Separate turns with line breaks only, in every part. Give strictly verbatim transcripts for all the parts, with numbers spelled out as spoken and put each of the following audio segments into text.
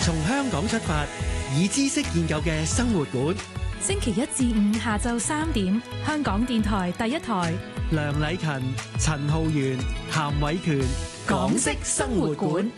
從香港出發，以知識研究嘅生活館。
星期一至五下晝三點，香港電台第一台。
梁禮勤、陳浩源、譚偉權，港式生活館。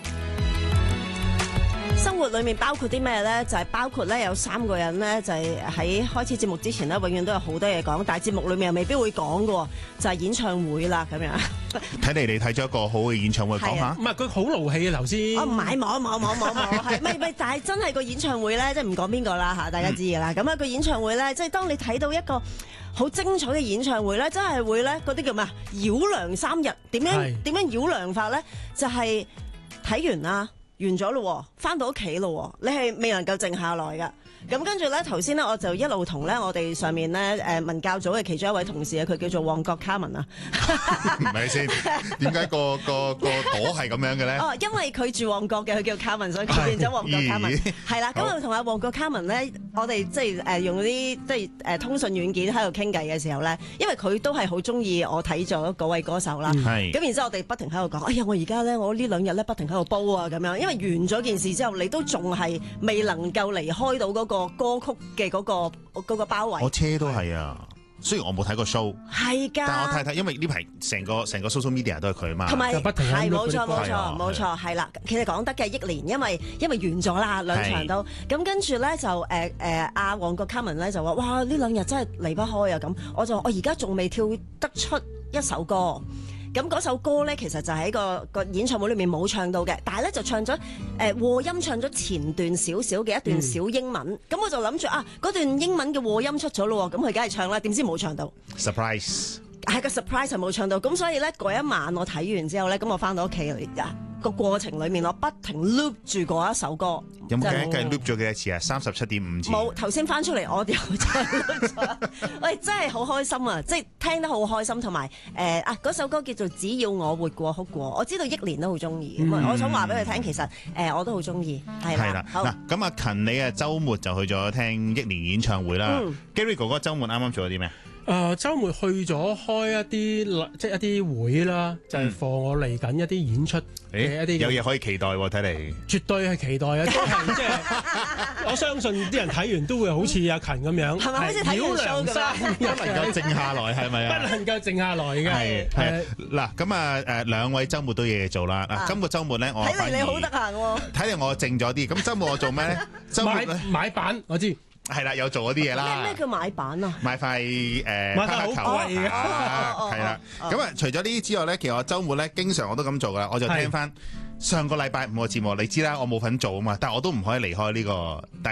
生活裏面包括啲咩呢？就係、是、包括咧有三個人呢，就係、是、喺開始節目之前呢，永遠都有好多嘢講，但係節目裏面又未必會講嘅，就係、是、演唱會啦咁樣。
睇嚟你睇咗一個好嘅演唱會，講下。
唔係佢好勞氣啊頭先。
我唔係冇冇冇冇冇，係咪咪？但係真係個演唱會咧，即係唔講邊個啦嚇，大家知㗎啦。咁啊個演唱會咧，即係當你睇到一個好精彩嘅演唱會咧，真係會咧嗰啲叫咩啊？繞梁三日，點樣點樣繞梁法咧？就係、是、睇完啦。完咗咯，翻到屋企咯，你係未能夠靜下來噶。咁跟住咧，頭先咧我就一路同咧我哋上面咧誒文教組嘅其中一位同事啊，佢叫做旺角卡文啊。
唔係先，點解個個個朵係咁樣嘅咧？
哦，因為佢住旺角嘅，佢叫卡文，所以佢變咗旺角卡文。係啦，咁我同阿旺角卡文咧，我哋即係誒用嗰啲即係誒通訊軟件喺度傾偈嘅時候咧，因為佢都係好中意我睇咗嗰位歌手啦。係。咁然之後我哋不停喺度講，哎呀，我而家咧我呢兩日咧不停喺度煲啊咁樣，因為完咗件事之後，你都仲係未能夠離開到嗰個歌曲嘅嗰個嗰個包圍。
我車都係啊，雖然我冇睇過 show，
係㗎，
但我太太因為呢排成個成個 social media 都係佢啊嘛，
同埋
不停
係冇錯冇錯冇錯係啦。其實講得嘅憶蓮，因為因為完咗啦兩場都咁，跟住咧就誒誒阿旺角卡文咧就話：哇呢兩日真係離不開啊咁。我就我而家仲未跳得出一首歌。咁嗰首歌咧，其實就喺個個演唱會裏面冇唱到嘅，但係咧就唱咗誒、呃、和音唱咗前段少少嘅一段小英文，咁、嗯、我就諗住啊，嗰段英文嘅和音出咗咯，咁佢梗係唱啦，點知冇唱到
surprise，
係個 surprise 係冇唱到，咁所以咧嗰一晚我睇完之後咧，咁我翻到屋企嚟啊。個過程裏面我不停 loop 住嗰一首歌，
有冇計一計 loop 咗幾多次啊？三十七點五次。
冇，頭先翻出嚟我又再 loop 咗。喂，真係好開心啊！即係聽得好開心，同埋誒啊嗰首歌叫做《只要我活過哭過》，我知道憶蓮都好中意，咁、嗯、我想話俾佢聽，其實誒、呃、我都好中意，係啦。係啦，嗱咁阿勤你啊週末就去咗聽憶蓮演唱會啦。嗯、Gary 哥哥週末啱啱做咗啲咩？
誒、呃、週末去咗開一啲即係一啲會啦，就係、是、放我嚟緊一啲演出嘅一啲、
欸、有嘢可以期待喎、啊，睇嚟
絕對係期待啊！即係即係我相信啲人睇完都會好似阿勤咁樣，係咪好似睇完 show 咁樣？
不能夠靜下來係咪啊？
不能夠靜下來嘅
係係嗱咁啊誒兩位週末都有嘢做啦。嗱、啊、今個週末咧，我
睇嚟你好得閒喎。睇
嚟我靜咗啲。咁週末我做咩咧？週末
買買板我知。
係啦，有做嗰啲嘢啦。
咩咩叫買板啊？
買塊誒，
買塊好貴嘅。
係啦。咁啊，除咗呢啲之外咧，其實我週末咧，經常我都咁做噶。我就聽翻上個禮拜五個節目，你知啦，我冇份做啊嘛，但係我都唔可以離開呢個第